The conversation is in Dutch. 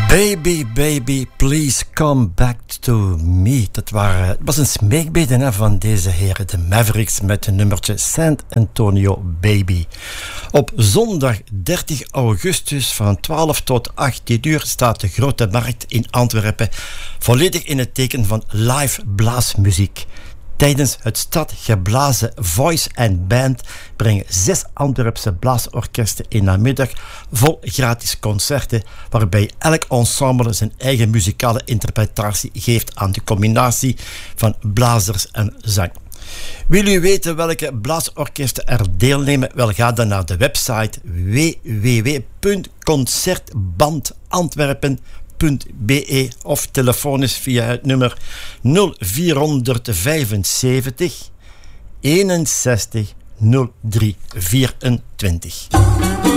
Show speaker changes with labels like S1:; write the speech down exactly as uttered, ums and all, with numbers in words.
S1: Baby, baby, please come back to me. Dat, waren, het was een smeekbede hè, van deze heren, de Mavericks, met een nummertje San Antonio Baby. Op zondag dertig augustus van twaalf tot achttien uur staat de Grote Markt in Antwerpen volledig in het teken van live blaasmuziek. Tijdens het stadgeblazen Voice and Band brengen zes Antwerpse blaasorkesten in namiddag vol gratis concerten, waarbij elk ensemble zijn eigen muzikale interpretatie geeft aan de combinatie van blazers en zang. Wil u weten welke blaasorkesten er deelnemen? Wel, ga dan naar de website w w w punt concertbandantwerpen punt b e of telefonisch via het nummer nul vier vijfenzeventig eenenzestig nul drie vierentwintig.